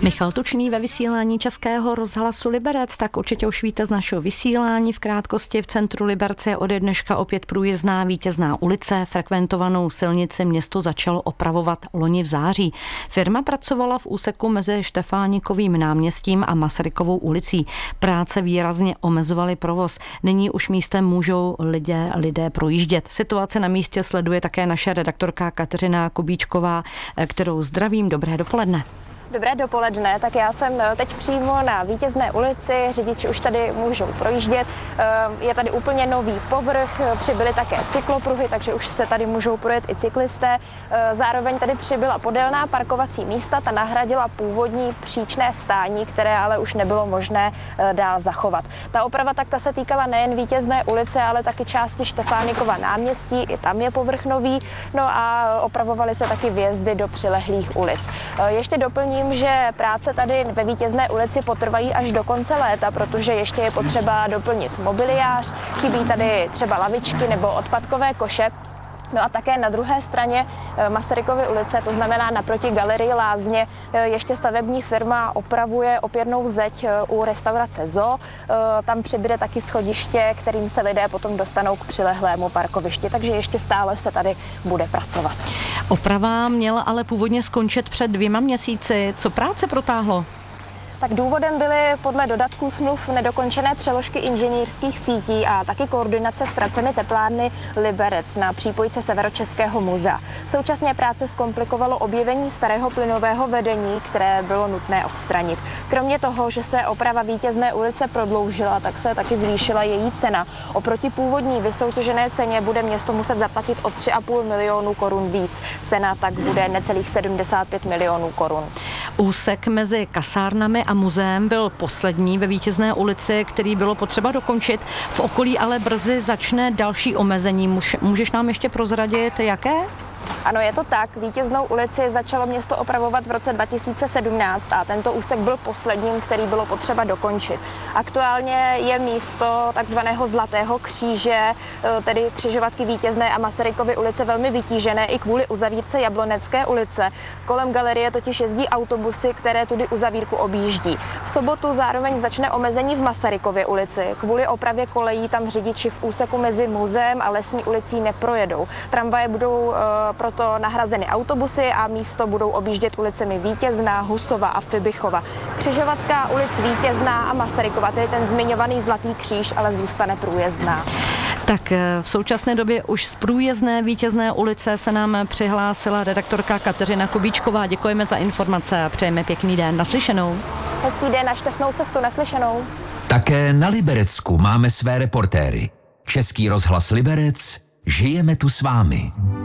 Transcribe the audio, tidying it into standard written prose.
Michal Tučný ve vysílání Českého rozhlasu Liberec, tak určitě už víte z našeho vysílání. V krátkosti v centru Liberce je ode dneška opět průjezdná Vítězná ulice. Frekventovanou silnici město začalo opravovat loni v září. Firma pracovala v úseku mezi Štefánikovým náměstím a Masarykovou ulicí. Práce výrazně omezovaly provoz. Nyní už místem můžou lidé projíždět. Situace na místě sleduje také naše redaktorka Kateřina Kubíčková, kterou zdravím. Dobré dopoledne. Dobré dopoledne, tak já jsem teď přímo na Vítězné ulici, řidiči už tady můžou projíždět, je tady úplně nový povrch, přibyly také cyklopruhy, takže už se tady můžou projet i cyklisté, zároveň tady přibyla podélná parkovací místa, ta nahradila původní příčné stání, které ale už nebylo možné dál zachovat. Ta oprava ta se týkala nejen Vítězné ulice, ale taky části Štefánikova náměstí, i tam je povrch nový, no a opravovaly se taky vjezdy do přilehlých ulic. Ještě doplním, že práce tady ve Vítězné ulici potrvají až do konce léta, protože ještě je potřeba doplnit mobiliář, chybí tady třeba lavičky nebo odpadkové koše. No a také na druhé straně Masarykovy ulice, to znamená naproti galerii Lázně, ještě stavební firma opravuje opěrnou zeď u restaurace Zoo. Tam přibude taky schodiště, kterým se lidé potom dostanou k přilehlému parkovišti, takže ještě stále se tady bude pracovat. Oprava měla ale původně skončit před 2 měsíci. Co práce protáhlo? Tak důvodem byly podle dodatků smluv nedokončené přeložky inženýrských sítí a taky koordinace s pracemi teplárny Liberec na přípojce Severočeského muzea. Současně práce zkomplikovalo objevení starého plynového vedení, které bylo nutné odstranit. Kromě toho, že se oprava Vítězné ulice prodloužila, tak se taky zvýšila její cena. Oproti původní vysoutěžené ceně bude město muset zaplatit o 3,5 milionu korun víc. Cena tak bude necelých 75 milionů korun. Úsek mezi kasárnami a muzeem byl poslední ve Vítězné ulici, který bylo potřeba dokončit. V okolí ale brzy začne další omezení. Můžeš nám ještě prozradit, jaké? Ano, je to tak. Vítěznou ulici začalo město opravovat v roce 2017 a tento úsek byl posledním, který bylo potřeba dokončit. Aktuálně je místo takzvaného Zlatého kříže, tedy křižovatky Vítězné a Masarykovy ulice, velmi vytížené i kvůli uzavírce Jablonecké ulice. Kolem galerie totiž jezdí autobusy, které tudy uzavírku objíždí. V sobotu zároveň začne omezení v Masarykově ulici. Kvůli opravě kolejí tam řidiči v úseku mezi muzeem a Lesní ulicí neprojedou. Tramvaje budou proto nahrazeny autobusy a místo budou objíždět ulicemi Vítězná, Husova a Fibichova. Křižovatka ulic Vítězná a Masarykova, tedy ten zmiňovaný Zlatý kříž, ale zůstane průjezdná. Tak v současné době už z průjezdné Vítězné ulice se nám přihlásila redaktorka Kateřina Kubíčková. Děkujeme za informace a přejeme pěkný den. Naslyšenou. Hezký den a šťastnou cestu. Naslyšenou. Také na Liberecku máme své reportéry. Český rozhlas Liberec, žijeme tu s vámi.